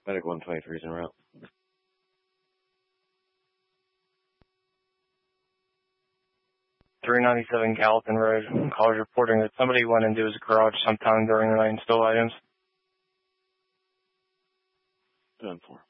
Medic 123 is en route. .397 Gallatin Road. Callers reporting that somebody went into his garage sometime during the night and stole items. Done for.